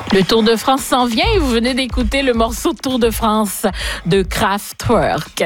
Le Tour de France s'en vient et vous venez d'écouter le morceau Tour de France de Kraftwerk.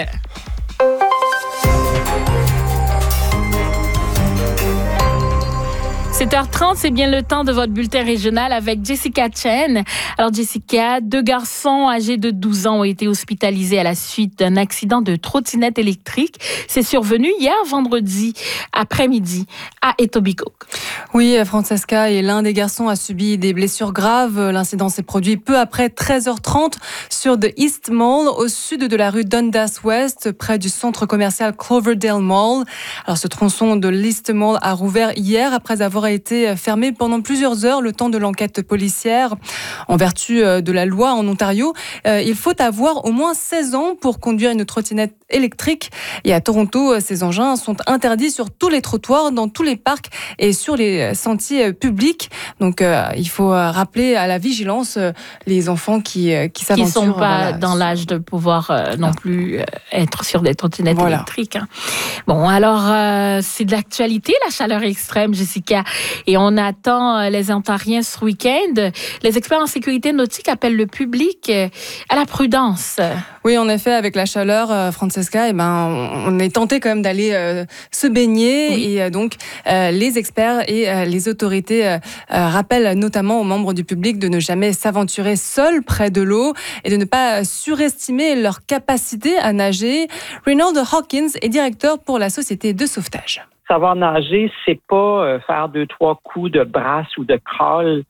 7h30, c'est bien le temps de votre bulletin régional avec Jessica Chen. Alors Jessica, 2 garçons âgés de 12 ans ont été hospitalisés à la suite d'un accident de trottinette électrique. C'est survenu hier vendredi après-midi à Etobicoke. Oui, Francesca, et l'un des garçons a subi des blessures graves. L'incident s'est produit peu après 13h30 sur The East Mall, au sud de la rue Dundas West, près du centre commercial Cloverdale Mall. Alors ce tronçon de l'East Mall a rouvert hier après avoir été fermé pendant plusieurs heures, le temps de l'enquête policière. En vertu de la loi en Ontario, il faut avoir au moins 16 ans pour conduire une trottinette électrique. Et à Toronto, ces engins sont interdits sur tous les trottoirs, dans tous les parcs et sur les sentiers publics. Donc, il faut rappeler à la vigilance les enfants qui s'aventurent. Qui ne sont pas dans l'âge de pouvoir non plus être sur des trottinettes électriques. Hein. Bon, alors, c'est de l'actualité, la chaleur extrême, Jessica. Et on attend les Ontariens ce week-end. Les experts en sécurité nautique appellent le public à la prudence. Oui, en effet, avec la chaleur, Francesca, on est tenté quand même d'aller se baigner. Oui. Et donc, les experts et les autorités rappellent notamment aux membres du public de ne jamais s'aventurer seuls près de l'eau et de ne pas surestimer leur capacité à nager. Reynald Hawkins est directeur pour la société de sauvetage. Savoir nager, c'est pas faire 2-3 coups de brasse ou de crawl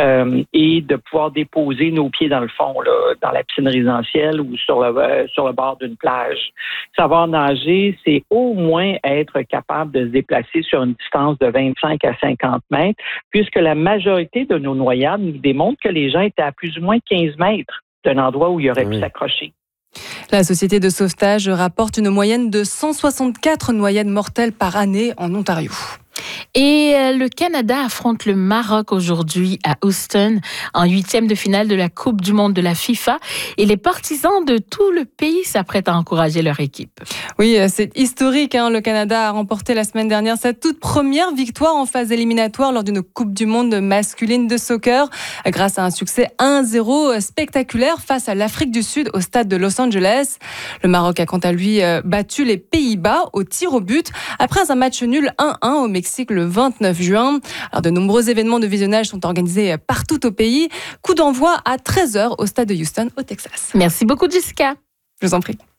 et de pouvoir déposer nos pieds dans le fond, là, dans la piscine résidentielle ou sur le bord d'une plage. Savoir nager, c'est au moins être capable de se déplacer sur une distance de 25 à 50 mètres, puisque la majorité de nos noyades nous démontrent que les gens étaient à plus ou moins 15 mètres d'un endroit où ils auraient pu s'accrocher. La société de sauvetage rapporte une moyenne de 164 noyades mortelles par année en Ontario. Et le Canada affronte le Maroc aujourd'hui à Houston en 8e de finale de la Coupe du monde de la FIFA. Et les partisans de tout le pays s'apprêtent à encourager leur équipe. Oui, c'est historique. Le Canada a remporté la semaine dernière sa toute première victoire en phase éliminatoire lors d'une Coupe du monde masculine de soccer grâce à un succès 1-0 spectaculaire face à l'Afrique du Sud au stade de Los Angeles. Le Maroc a quant à lui battu les Pays-Bas au tir au but après un match nul 1-1 au Mexique le 29 juin. Alors, de nombreux événements de visionnage sont organisés partout au pays. Coup d'envoi à 13h au stade de Houston, au Texas. Merci beaucoup, Jessica. Je vous en prie.